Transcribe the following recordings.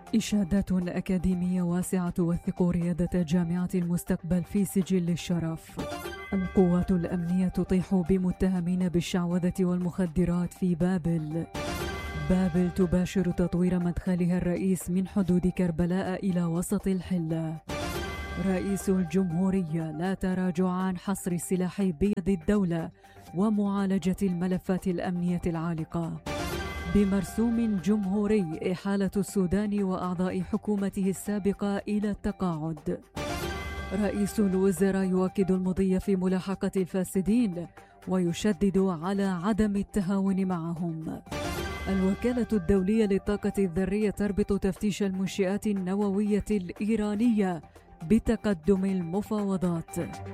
إشادات أكاديمية واسعة توثق ريادة جامعة المستقبل في سجل الشرف. القوات الأمنية تطيح بمتهمين بالشعوذة والمخدرات في بابل. بابل تباشر تطوير مدخلها الرئيس من حدود كربلاء إلى وسط الحلة. رئيس الجمهورية لا تراجع عن حصر السلاح بيد الدولة ومعالجة الملفات الأمنية العالقة. بمرسوم جمهوري إحالة السودان وأعضاء حكومته السابقة إلى التقاعد. رئيس الوزراء يؤكد المضي في ملاحقة الفاسدين ويشدد على عدم التهاون معهم. الوكالة الدولية للطاقة الذرية تربط تفتيش المنشآت النووية الإيرانية بتقدم المفاوضات.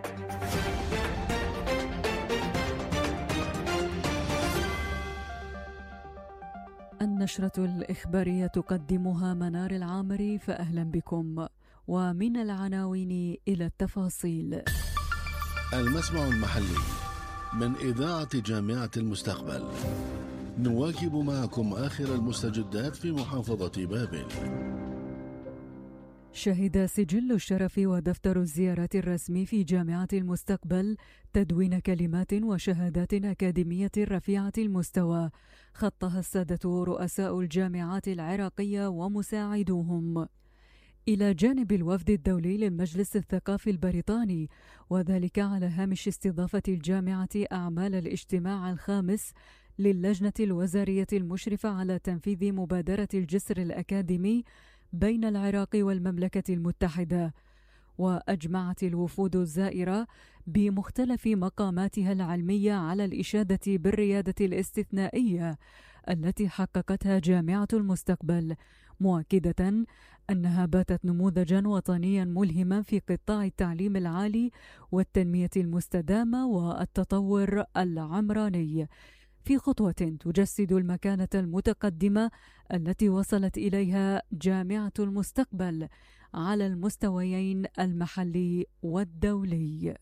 النشرة الإخبارية تقدمها منار العامري، فأهلا بكم. ومن العناوين إلى التفاصيل. المسمع المحلي من إذاعة جامعة المستقبل، نواكب معكم آخر المستجدات في محافظة بابل. شهد سجل الشرف ودفتر الزيارات الرسمي في جامعة المستقبل تدوين كلمات وشهادات أكاديمية رفيعة المستوى خطها السادة رؤساء الجامعات العراقية ومساعدوهم، إلى جانب الوفد الدولي للمجلس الثقافي البريطاني، وذلك على هامش استضافة الجامعة أعمال الاجتماع الخامس للجنة الوزارية المشرفة على تنفيذ مبادرة الجسر الأكاديمي بين العراق والمملكة المتحدة. وأجمعت الوفود الزائرة بمختلف مقاماتها العلمية على الإشادة بالريادة الاستثنائية التي حققتها جامعة المستقبل، مؤكدة أنها باتت نموذجا وطنيا ملهما في قطاع التعليم العالي والتنمية المستدامة والتطور العمراني، في خطوة تجسد المكانة المتقدمة التي وصلت إليها جامعة المستقبل على المستويين المحلي والدولي.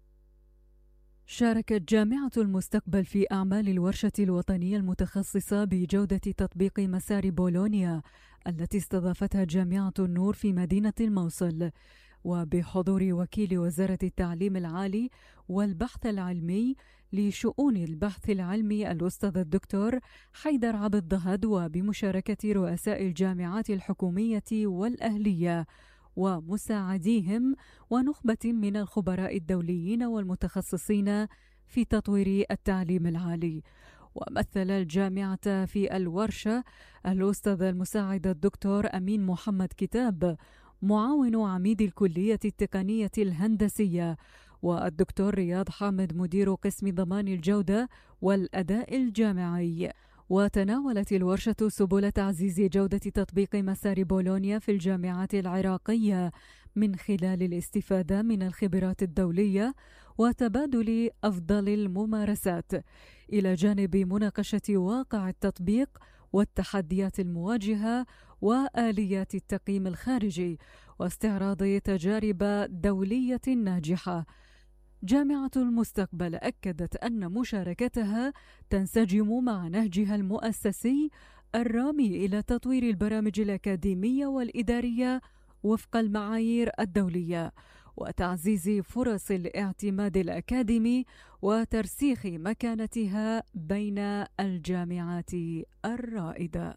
شاركت جامعة المستقبل في أعمال الورشة الوطنية المتخصصة بجودة تطبيق مسار بولونيا التي استضافتها جامعة النور في مدينة الموصل، وبحضور وكيل وزارة التعليم العالي والبحث العلمي لشؤون البحث العلمي الأستاذ الدكتور حيدر عبد ضهد، وبمشاركة رؤساء الجامعات الحكومية والأهلية ومساعديهم ونخبة من الخبراء الدوليين والمتخصصين في تطوير التعليم العالي. ومثل الجامعة في الورشة الأستاذ المساعد الدكتور أمين محمد كتاب معاون عميد الكلية التقنية الهندسية، والدكتور رياض حامد مدير قسم ضمان الجودة والأداء الجامعي. وتناولت الورشة سبل تعزيز جودة تطبيق مسار بولونيا في الجامعات العراقية من خلال الاستفادة من الخبرات الدولية وتبادل أفضل الممارسات، إلى جانب مناقشة واقع التطبيق والتحديات المواجهة وآليات التقييم الخارجي واستعراض تجارب دولية ناجحة. جامعة المستقبل أكدت أن مشاركتها تنسجم مع نهجها المؤسسي الرامي إلى تطوير البرامج الأكاديمية والإدارية وفق المعايير الدولية وتعزيز فرص الاعتماد الأكاديمي وترسيخ مكانتها بين الجامعات الرائدة.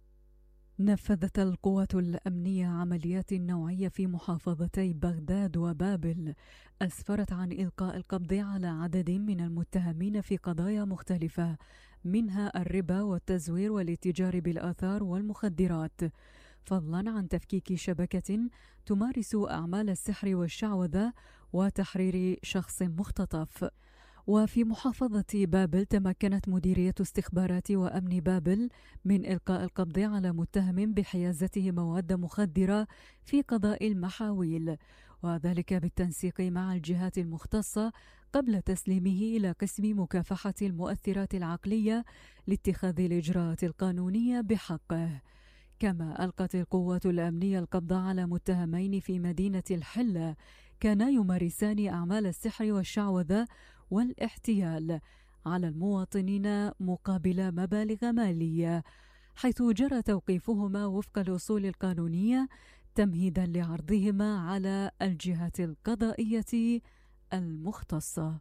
نفذت القوات الأمنية عمليات نوعية في محافظتي بغداد وبابل أسفرت عن إلقاء القبض على عدد من المتهمين في قضايا مختلفة، منها الربا والتزوير والاتجار بالآثار والمخدرات، فضلا عن تفكيك شبكة تمارس أعمال السحر والشعوذة وتحرير شخص مختطف. وفي محافظة بابل تمكنت مديرية استخبارات وأمن بابل من إلقاء القبض على متهم بحيازته مواد مخدرة في قضاء المحاويل، وذلك بالتنسيق مع الجهات المختصة قبل تسليمه إلى قسم مكافحة المؤثرات العقلية لاتخاذ الإجراءات القانونية بحقه. كما ألقت القوات الأمنية القبض على متهمين في مدينة الحلة كانا يمارسان أعمال السحر والشعوذة والاحتيال على المواطنين مقابل مبالغ مالية، حيث جرى توقيفهما وفق الأصول القانونية تمهيدا لعرضهما على الجهات القضائية المختصة.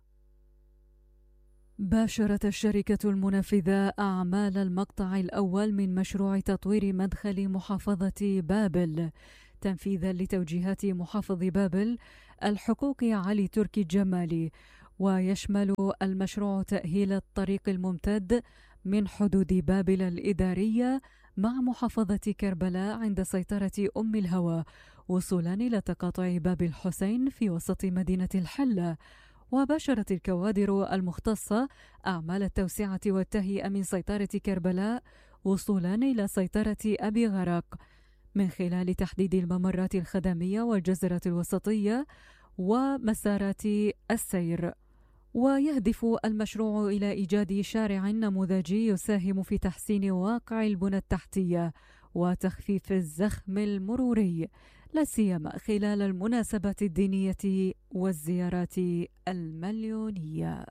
باشرت الشركة المنفذة أعمال المقطع الأول من مشروع تطوير مدخل محافظة بابل تنفيذا لتوجيهات محافظ بابل الحقوقي علي تركي الجمالي، ويشمل المشروع تأهيل الطريق الممتد من حدود بابل الإدارية مع محافظة كربلاء عند سيطرة أم الهوى وصولا إلى تقاطع باب الحسين في وسط مدينة الحلة. وباشرت الكوادر المختصة أعمال التوسعة والتهيئة من سيطرة كربلاء وصولا إلى سيطرة أبي غرق من خلال تحديد الممرات الخدمية والجزرة الوسطية ومسارات السير. ويهدف المشروع إلى إيجاد شارع نموذجي يساهم في تحسين واقع البنى التحتية وتخفيف الزخم المروري، لا سيما خلال المناسبات الدينية والزيارات المليونية.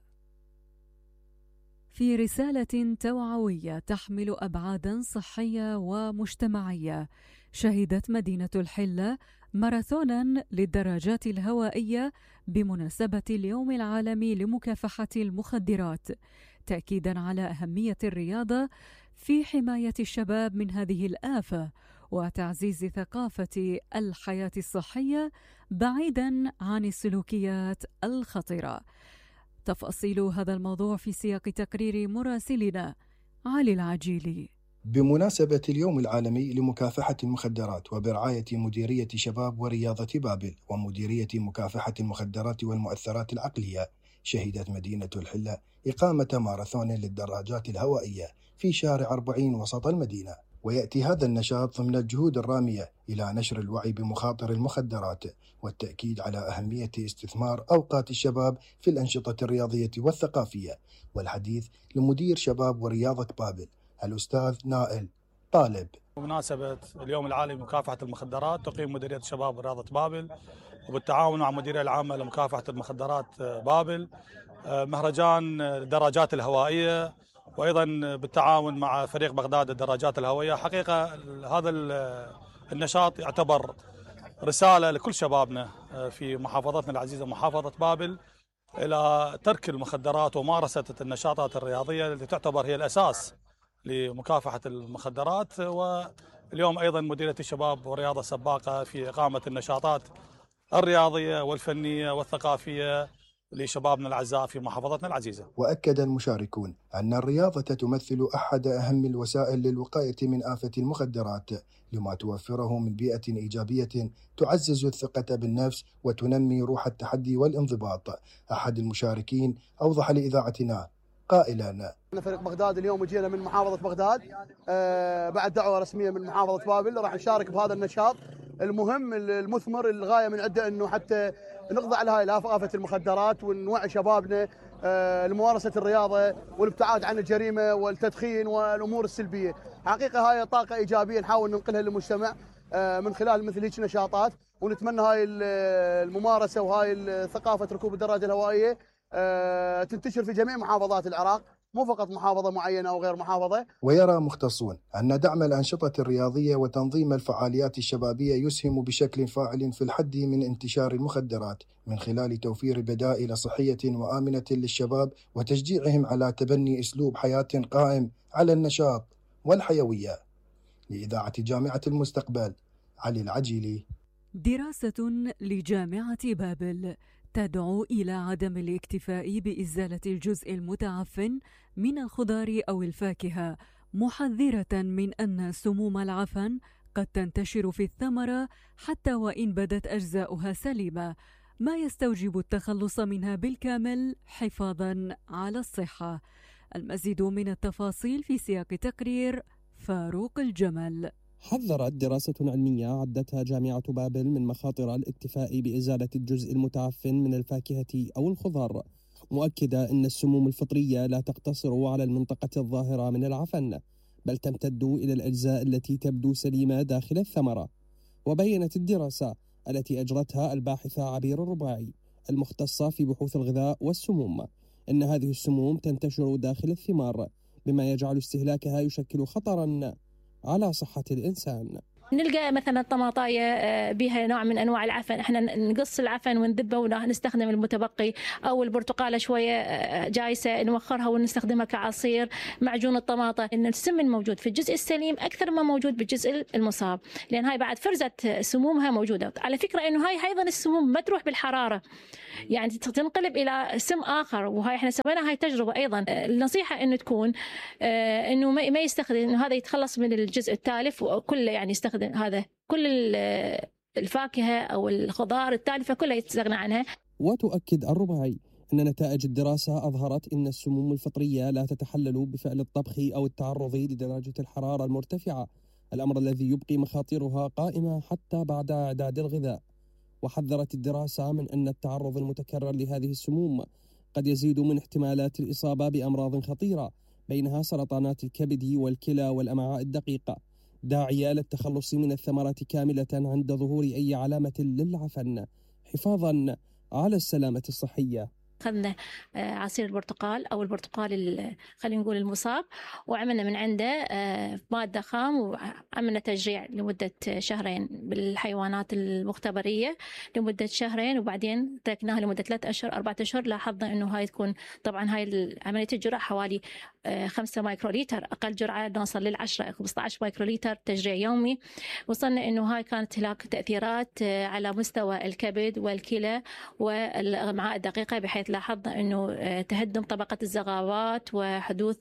في رسالة توعوية تحمل أبعاداً صحية ومجتمعية، شهدت مدينة الحلة ماراثوناً للدراجات الهوائية بمناسبة اليوم العالمي لمكافحة المخدرات، تأكيداً على أهمية الرياضة في حماية الشباب من هذه الآفة وتعزيز ثقافة الحياة الصحية بعيداً عن السلوكيات الخطرة. تفاصيل هذا الموضوع في سياق تقرير مراسلنا علي العجيلي. بمناسبة اليوم العالمي لمكافحة المخدرات وبرعاية مديرية شباب ورياضة بابل ومديرية مكافحة المخدرات والمؤثرات العقلية، شهدت مدينة الحلة إقامة ماراثون للدراجات الهوائية في شارع 40 وسط المدينة. ويأتي هذا النشاط ضمن الجهود الرامية إلى نشر الوعي بمخاطر المخدرات والتأكيد على أهمية استثمار أوقات الشباب في الأنشطة الرياضية والثقافية. والحديث لمدير شباب ورياضة بابل الأستاذ نائل طالب. بمناسبة اليوم العالمي لمكافحة المخدرات تقيم مديرية شباب ورياضة بابل وبالتعاون مع المديرية العامة لمكافحة المخدرات بابل مهرجان الدراجات الهوائية، وأيضا بالتعاون مع فريق بغداد الدراجات الهوائية. حقيقة هذا النشاط يعتبر رسالة لكل شبابنا في محافظتنا العزيزة محافظة بابل إلى ترك المخدرات وممارسة النشاطات الرياضية التي تعتبر هي الأساس لمكافحة المخدرات. واليوم أيضا مديرية الشباب والرياضة السباقة في إقامة النشاطات الرياضية والفنية والثقافية لشبابنا الأعزاء في محافظتنا العزيزة. وأكد المشاركون أن الرياضة تمثل أحد أهم الوسائل للوقاية من آفة المخدرات، لما توفره من بيئة إيجابية تعزز الثقة بالنفس وتنمي روح التحدي والانضباط. أحد المشاركين أوضح لإذاعتنا قائلا: فريق بغداد اليوم جينا من محافظة بغداد بعد دعوة رسمية من محافظة بابل، راح نشارك بهذا النشاط المهم المثمر. الغاية من عنده أنه حتى نقضي على هاي آفة المخدرات ونوعي شبابنا لممارسة الرياضة والابتعاد عن الجريمة والتدخين والأمور السلبية. حقيقة هاي طاقة إيجابية نحاول ننقلها للمجتمع من خلال مثل هيك نشاطات، ونتمنى هاي الممارسة وهاي ثقافة ركوب الدراجة الهوائية تنتشر في جميع محافظات العراق، مو فقط محافظة معينة أو غير محافظة. ويرى مختصون أن دعم الأنشطة الرياضية وتنظيم الفعاليات الشبابية يسهم بشكل فاعل في الحد من انتشار المخدرات من خلال توفير بدائل صحية وآمنة للشباب وتشجيعهم على تبني أسلوب حياة قائم على النشاط والحيوية. لإذاعة جامعة المستقبل علي العجيلي. دراسة لجامعة بابل تدعو إلى عدم الاكتفاء بإزالة الجزء المتعفن من الخضار أو الفاكهة، محذرة من أن سموم العفن قد تنتشر في الثمرة حتى وإن بدت أجزاؤها سليمة، ما يستوجب التخلص منها بالكامل حفاظاً على الصحة. المزيد من التفاصيل في سياق تقرير فاروق الجمل. حذرت دراسة علمية عدتها جامعة بابل من مخاطر الاكتفاء بإزالة الجزء المتعفن من الفاكهة أو الخضار، مؤكدة أن السموم الفطرية لا تقتصر على المنطقة الظاهرة من العفن، بل تمتد إلى الأجزاء التي تبدو سليمة داخل الثمرة. وبينت الدراسة التي أجرتها الباحثة عبير الرباعي المختصة في بحوث الغذاء والسموم أن هذه السموم تنتشر داخل الثمار، بما يجعل استهلاكها يشكل خطرا على صحة الإنسان. نلقى مثلا طماطاية بها نوع من أنواع العفن، احنا نقص العفن ونذبه ونستخدم المتبقي، أو البرتقالة شوية جايسة نوخرها ونستخدمها كعصير. معجون الطماطة، إن السم الموجود في الجزء السليم أكثر ما موجود بالجزء المصاب، لأن هاي بعد فرزة سمومها موجودة. على فكرة إنه هاي أيضا السموم ما تروح بالحرارة، يعني تنقلب إلى سم آخر، وهاي احنا سوينا هاي تجربة أيضا. النصيحة إنه تكون إنه ما يستخدم، إنه هذا يتخلص من الجزء التالف وكله، يعني يستخدم هذا كل الفاكهة أو الخضار التالفة كلها يستغنى عنها. وتؤكد الرباعي أن نتائج الدراسة أظهرت أن السموم الفطرية لا تتحلل بفعل الطبخ أو التعرض لدرجة الحرارة المرتفعة، الأمر الذي يبقي مخاطرها قائمة حتى بعد إعداد الغذاء. وحذرت الدراسة من أن التعرض المتكرر لهذه السموم قد يزيد من احتمالات الإصابة بأمراض خطيرة، بينها سرطانات الكبد والكلى والأمعاء الدقيقة، داعية للتخلص من الثمرة كاملة عند ظهور أي علامة للعفن، حفاظا على السلامة الصحية. أخذنا عصير البرتقال أو البرتقال خلينا نقول المصاب، وعملنا من عنده مادة خام، وعملنا تجريع لمدة شهرين بالحيوانات المختبرية لمدة شهرين، وبعدين تركناها لمدة 3 أشهر 4 أشهر. لاحظنا إنه هاي تكون طبعا هاي عملية الجرعة حوالي 5 مايكروليتر، أقل جرعة نوصل لل10 15 مايكروليتر تجريع يومي. وصلنا إنه هاي كانت هناك تأثيرات على مستوى الكبد والكلى والأمعاء الدقيقة، بحيث لاحظنا أنه تهدم طبقة الزغاوات وحدوث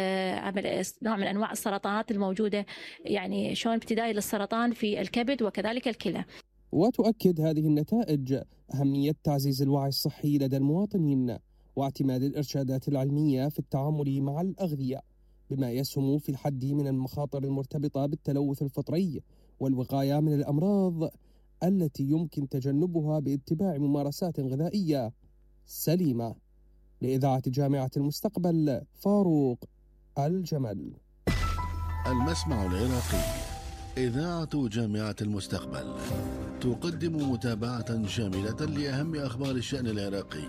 نوع من أنواع السرطانات الموجودة، يعني شلون ابتدائي للسرطان في الكبد وكذلك الكلى. وتؤكد هذه النتائج أهمية تعزيز الوعي الصحي لدى المواطنين واعتماد الإرشادات العلمية في التعامل مع الأغذية، بما يسهم في الحد من المخاطر المرتبطة بالتلوث الفطري والوقاية من الأمراض التي يمكن تجنبها باتباع ممارسات غذائية سليمة. لإذاعة جامعة المستقبل، فاروق الجمل. المسمع العراقي، إذاعة جامعة المستقبل، تقدم متابعة شاملة لأهم أخبار الشأن العراقي.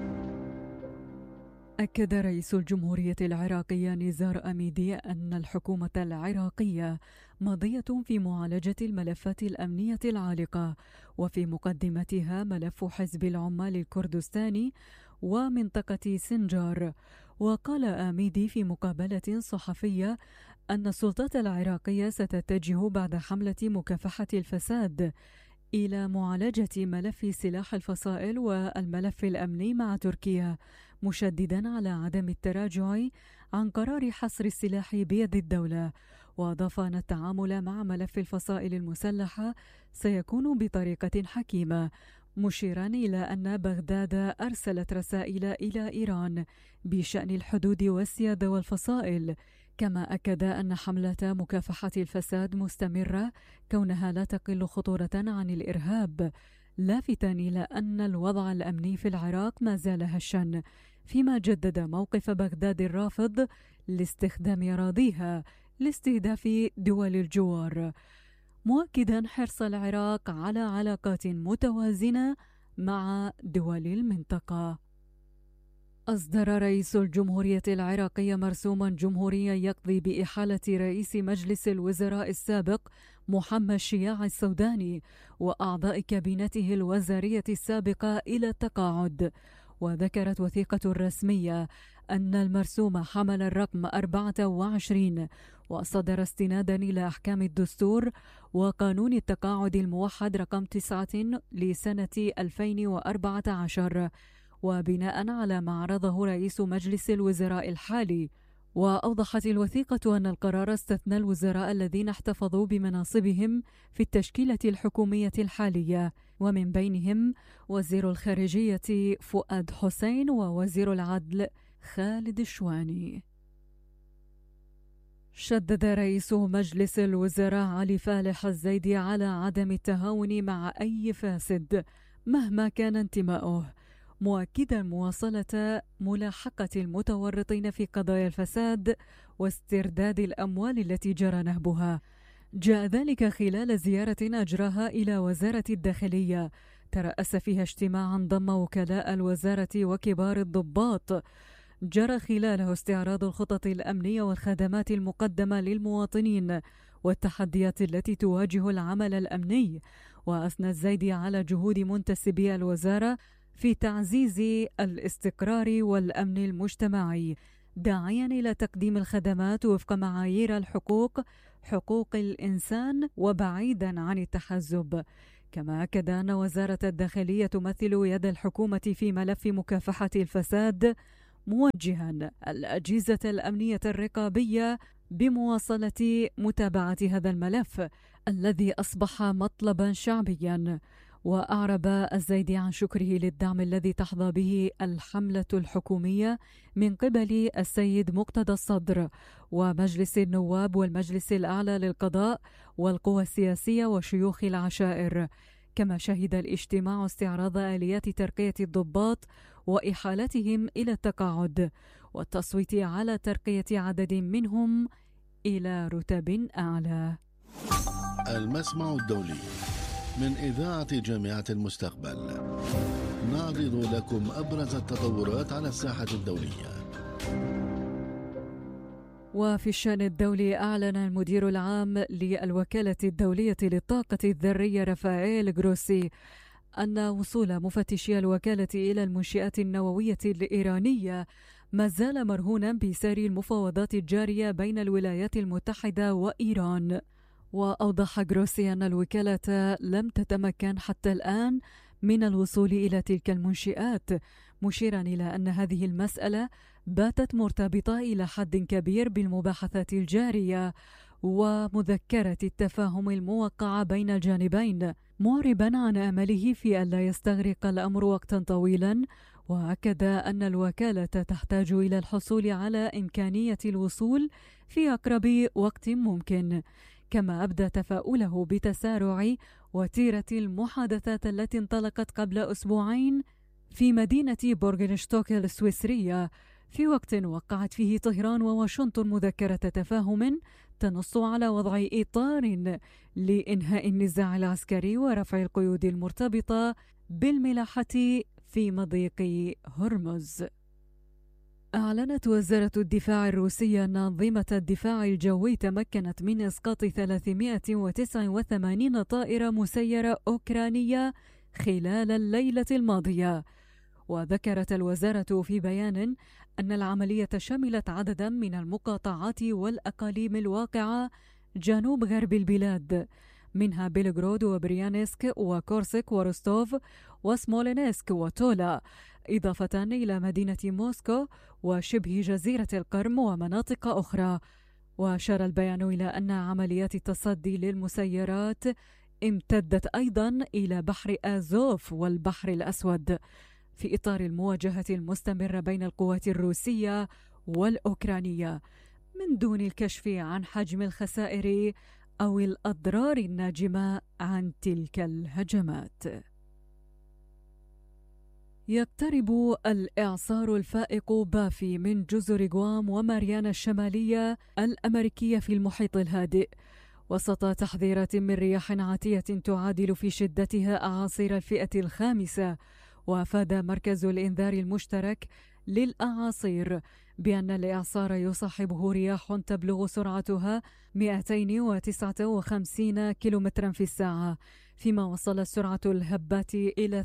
أكد رئيس الجمهورية العراقية نزار أميدي أن الحكومة العراقية ماضية في معالجة الملفات الأمنية العالقة، وفي مقدمتها ملف حزب العمال الكردستاني ومنطقة سنجار. وقال آميدي في مقابلة صحفية أن السلطات العراقية ستتجه بعد حملة مكافحة الفساد إلى معالجة ملف سلاح الفصائل والملف الأمني مع تركيا، مشددا على عدم التراجع عن قرار حصر السلاح بيد الدولة. وأضاف أن التعامل مع ملف الفصائل المسلحة سيكون بطريقة حكيمة، مشيرا إلى أن بغداد أرسلت رسائل إلى إيران بشأن الحدود والسيادة والفصائل. كما أكد أن حملة مكافحة الفساد مستمرة كونها لا تقل خطورة عن الإرهاب، لافتا إلى أن الوضع الأمني في العراق ما زال هشا، فيما جدد موقف بغداد الرافض لاستخدام أراضيها لاستهداف دول الجوار، مؤكدا حرص العراق على علاقات متوازنة مع دول المنطقة. أصدر رئيس الجمهورية العراقية مرسوما جمهوريا يقضي بإحالة رئيس مجلس الوزراء السابق محمد شياع السوداني وأعضاء كابينته الوزارية السابقة إلى التقاعد. وذكرت وثيقة رسمية أن المرسوم حمل الرقم 24 وصدر استنادا إلى أحكام الدستور وقانون التقاعد الموحد رقم 9 لسنة 2014، وبناء على ما عرضه رئيس مجلس الوزراء الحالي. وأوضحت الوثيقة أن القرار استثنى الوزراء الذين احتفظوا بمناصبهم في التشكيلة الحكومية الحالية، ومن بينهم وزير الخارجية فؤاد حسين ووزير العدل خالد الشواني. شدد رئيس مجلس الوزراء علي فالح الزيدي على عدم التهاون مع أي فاسد مهما كان انتماؤه، مؤكدا مواصلة ملاحقة المتورطين في قضايا الفساد واسترداد الأموال التي جرى نهبها. جاء ذلك خلال زيارة أجراها إلى وزارة الداخلية ترأس فيها اجتماعا ضم وكلاء الوزارة وكبار الضباط، جرى خلاله استعراض الخطط الأمنية والخدمات المقدمة للمواطنين والتحديات التي تواجه العمل الأمني. وأثنى الزايدي على جهود منتسبي الوزارة في تعزيز الاستقرار والأمن المجتمعي، داعيا إلى تقديم الخدمات وفق معايير حقوق الإنسان وبعيدا عن التحزب. كما أكد أن وزارة الداخلية تمثل يد الحكومة في ملف مكافحة الفساد، موجها الأجهزة الأمنية الرقابية بمواصلة متابعة هذا الملف الذي أصبح مطلبا شعبيا. وأعرب الزايدي عن شكره للدعم الذي تحظى به الحملة الحكومية من قبل السيد مقتدى الصدر ومجلس النواب والمجلس الأعلى للقضاء والقوى السياسية وشيوخ العشائر. كما شهد الاجتماع استعراض آليات ترقية الضباط وإحالتهم إلى التقاعد والتصويت على ترقية عدد منهم إلى رتب أعلى. المسمع الدولي من إذاعة جامعة المستقبل، نعرض لكم أبرز التطورات على الساحة الدولية. وفي الشأن الدولي، أعلن المدير العام للوكالة الدولية للطاقة الذرية رافائيل جروسي أن وصول مفتشي الوكالة إلى المنشآت النووية الإيرانية ما زال مرهونا بسير المفاوضات الجارية بين الولايات المتحدة وإيران. وأوضح جروسي أن الوكالة لم تتمكن حتى الآن من الوصول إلى تلك المنشآت، مشيرا إلى أن هذه المسألة باتت مرتبطة إلى حد كبير بالمباحثات الجارية ومذكرة التفاهم الموقعة بين الجانبين، معربا عن أمله في ألا يستغرق الأمر وقتا طويلا. وأكد أن الوكالة تحتاج إلى الحصول على إمكانية الوصول في أقرب وقت ممكن. كما أبدى تفاؤله بتسارع وتيرة المحادثات التي انطلقت قبل أسبوعين في مدينة بورغنشتوك السويسرية، في وقت وقعت فيه طهران وواشنطن مذكرة تفاهم تنص على وضع إطار لإنهاء النزاع العسكري ورفع القيود المرتبطة بالملاحة في مضيق هرمز. أعلنت وزارة الدفاع الروسية أن أنظمة الدفاع الجوي تمكنت من إسقاط 389 طائرة مسيرة أوكرانية خلال الليلة الماضية. وذكرت الوزارة في بيان أن العملية شملت عددا من المقاطعات والأقاليم الواقعة جنوب غرب البلاد، منها بيلغرود وبريانسك وكورسك وروستوف وسمولينسك وتولا، إضافة إلى مدينة موسكو وشبه جزيرة القرم ومناطق أخرى. وأشار البيان إلى أن عمليات التصدي للمسيرات امتدت أيضا إلى بحر آزوف والبحر الأسود، في إطار المواجهة المستمرة بين القوات الروسية والأوكرانية، من دون الكشف عن حجم الخسائر أو الأضرار الناجمة عن تلك الهجمات. يقترب الإعصار الفائق بافي من جزر غوام وماريانا الشمالية الأمريكية في المحيط الهادئ، وسط تحذيرات من رياح عاتية تعادل في شدتها أعاصير الفئة الخامسة. وأفاد مركز الإنذار المشترك للأعاصير بأن الإعصار يصاحبه رياح تبلغ سرعتها 259 كيلومترا في الساعة، فيما وصلت سرعة الهبات إلى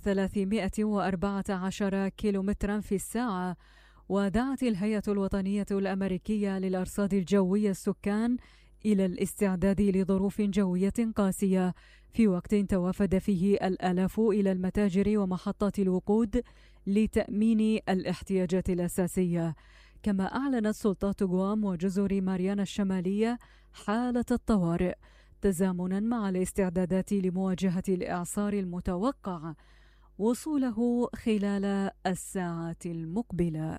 314 كيلومترا في الساعة. ودعت الهيئة الوطنية الأمريكية للأرصاد الجوية السكان إلى الاستعداد لظروف جوية قاسية، في وقت توافد فيه الآلاف إلى المتاجر ومحطات الوقود لتأمين الاحتياجات الأساسية. كما أعلنت سلطات غوام وجزر ماريانا الشمالية حالة الطوارئ، تزامنا مع الاستعدادات لمواجهة الإعصار المتوقع وصوله خلال الساعات المقبلة.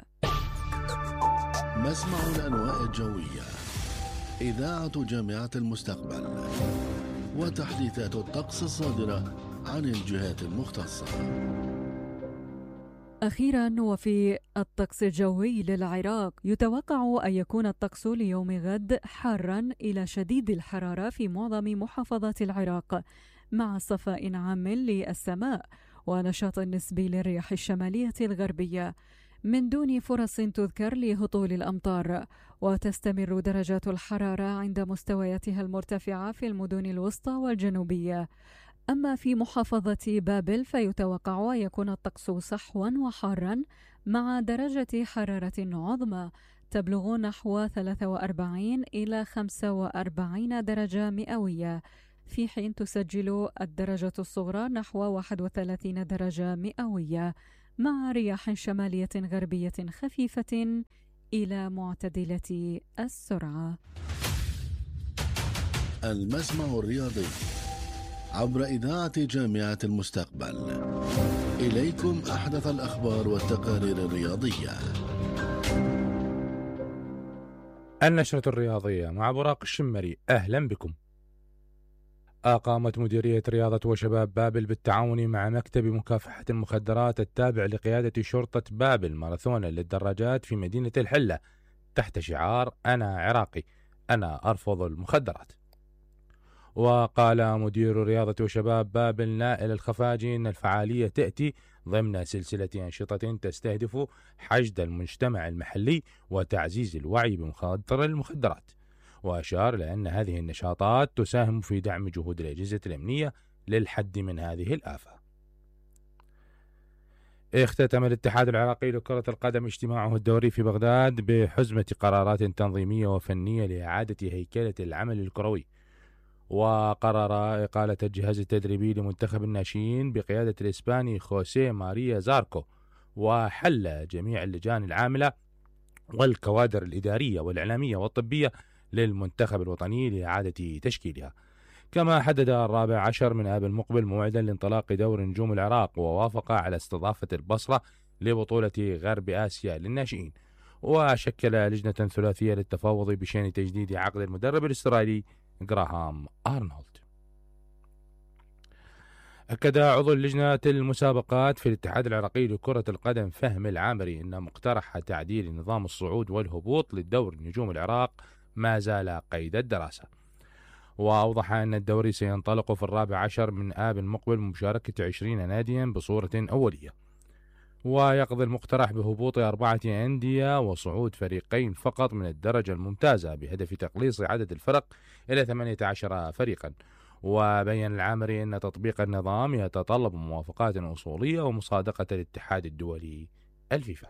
مسمع الأنواء الجوية، إذاعة جامعة المستقبل، وتحديثات الطقس الصادرة عن الجهات المختصة. أخيرا، وفي الطقس الجوي للعراق، يتوقع أن يكون الطقس ليوم غد حارا إلى شديد الحرارة في معظم محافظات العراق، مع صفاء عام للسماء ونشاط نسبي للرياح الشمالية الغربية، من دون فرص تذكر لهطول الأمطار، وتستمر درجات الحرارة عند مستوياتها المرتفعة في المدن الوسطى والجنوبية. أما في محافظة بابل فيتوقع أن يكون الطقس صحوا وحارا مع درجة حرارة عظمى تبلغ نحو 43 إلى 45 درجة مئوية، في حين تسجل الدرجة الصغرى نحو 31 درجة مئوية، مع رياح شمالية غربية خفيفة إلى معتدلة السرعة. المسمع الرياضي عبر إذاعة جامعة المستقبل. إليكم أحدث الأخبار والتقارير الرياضية. النشرة الرياضية مع براق الشمري، أهلا بكم. أقامت مديرية رياضة وشباب بابل بالتعاون مع مكتب مكافحة المخدرات التابع لقيادة شرطة بابل ماراثونا للدراجات في مدينة الحلة تحت شعار أنا عراقي، أنا أرفض المخدرات. وقال مدير رياضة وشباب بابل نائل الخفاجي إن الفعالية تأتي ضمن سلسلة أنشطة تستهدف حشد المجتمع المحلي وتعزيز الوعي بمخاطر المخدرات، وأشار إلى أن هذه النشاطات تساهم في دعم جهود الأجهزة الأمنية للحد من هذه الآفة. اختتم الاتحاد العراقي لكرة القدم اجتماعه الدوري في بغداد بحزمة قرارات تنظيمية وفنية لإعادة هيكلة العمل الكروي، وقرر إقالة الجهاز التدريبي لمنتخب الناشئين بقيادة الإسباني خوسيه ماريا زاركو، وحل جميع اللجان العاملة والكوادر الإدارية والإعلامية والطبية للمنتخب الوطني لإعادة تشكيلها. كما حدد 14 من آب المقبل موعدا لانطلاق دور نجوم العراق، ووافق على استضافة البصرة لبطولة غرب آسيا للناشئين. وشكل لجنة ثلاثية للتفاوض بشأن تجديد عقد المدرب الأسترالي غراهام أرنولد. أكد عضو لجنة المسابقات في الاتحاد العراقي لكرة القدم فهم العامري أن مقترح تعديل نظام الصعود والهبوط للدور نجوم العراق ما زال قيد الدراسة، وأوضح أن الدوري سينطلق في 14 من آب المقبل بمشاركة 20 ناديا بصورة أولية، ويقضي المقترح بهبوط 4 أندية وصعود فريقين فقط من الدرجة الممتازة بهدف تقليص عدد الفرق إلى 18 فريقا. وبين العامري أن تطبيق النظام يتطلب موافقات أصولية ومصادقة الاتحاد الدولي الفيفا.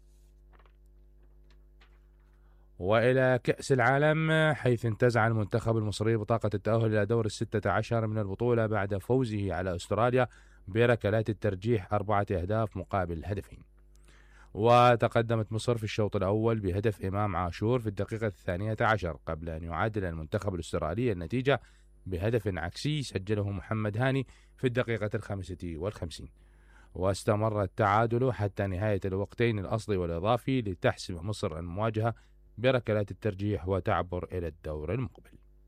وإلى كأس العالم، حيث انتزع المنتخب المصري بطاقة التأهل إلى دور 16 من البطولة بعد فوزه على أستراليا بركلات الترجيح 4 أهداف مقابل هدفين. وتقدمت مصر في الشوط الأول بهدف إمام عاشور في الدقيقة 12 قبل أن يعادل المنتخب الأسترالي النتيجة بهدف عكسي سجله محمد هاني في الدقيقة 55. واستمر التعادل حتى نهاية الوقتين الأصلي والإضافي لتحسم مصر المواجهة بركلات الترجيح وتعبر إلى الدور المقبل.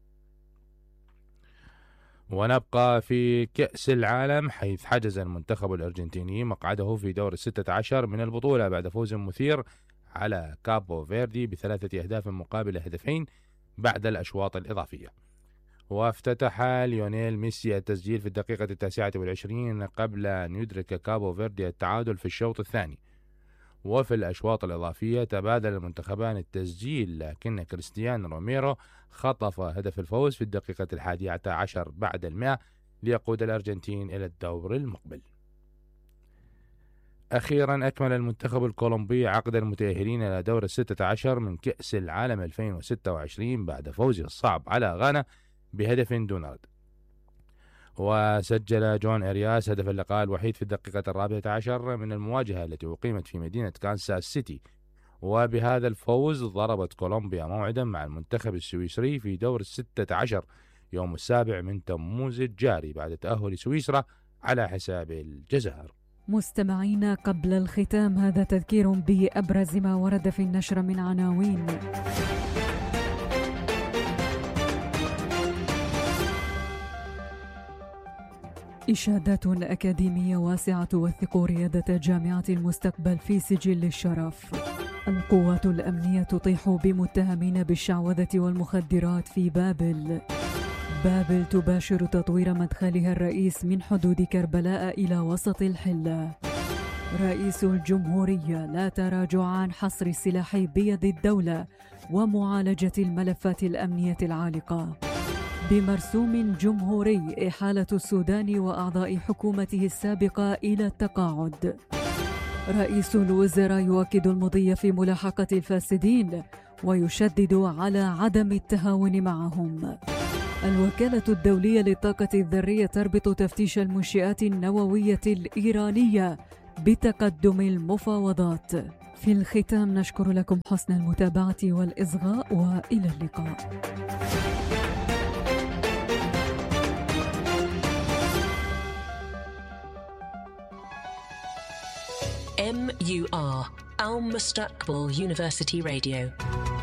ونبقى في كأس العالم، حيث حجز المنتخب الأرجنتيني مقعده في دور 16 من البطولة بعد فوز مثير على كابو فيردي ب3 أهداف مقابل هدفين بعد الأشواط الإضافية. وافتتح ليونيل ميسي التسجيل في الدقيقة 29 قبل أن يدرك كابو فيردي التعادل في الشوط الثاني. وفي الأشواط الإضافية تبادل المنتخبان التسجيل، لكن كريستيانو روميرو خطف هدف الفوز في الدقيقة 11 بعد 100 ليقود الأرجنتين إلى الدور المقبل. أخيرا أكمل المنتخب الكولومبي عقد المتأهلين إلى دور 16 من كأس العالم 2026 بعد فوزه الصعب على غانا بهدف دون رد. وسجل جون إرياس هدف اللقاء الوحيد في الدقيقة 14 من المواجهة التي أقيمت في مدينة كانساس سيتي. وبهذا الفوز ضربت كولومبيا موعدا مع المنتخب السويسري في دور 16 يوم 7 من تموز الجاري بعد تأهل سويسرا على حساب الجزائر. مستمعينا، قبل الختام هذا تذكير بأبرز ما ورد في النشر من عناوين. إشادات أكاديمية واسعة توثق ريادة جامعة المستقبل في سجل الشرف. القوات الأمنية تطيح بمتهمين بالشعوذة والمخدرات في بابل. بابل تباشر تطوير مدخلها الرئيس من حدود كربلاء إلى وسط الحلة. رئيس الجمهورية: لا تراجع عن حصر السلاح بيد الدولة ومعالجة الملفات الأمنية العالقة. بمرسوم جمهوري: إحالة السودان وأعضاء حكومته السابقة إلى التقاعد. رئيس الوزراء يؤكد المضي في ملاحقة الفاسدين ويشدد على عدم التهاون معهم. الوكالة الدولية للطاقة الذرية تربط تفتيش المنشآت النووية الإيرانية بتقدم المفاوضات. في الختام نشكر لكم حسن المتابعة والإصغاء، وإلى اللقاء. MUR Al Mustaqbal University Radio.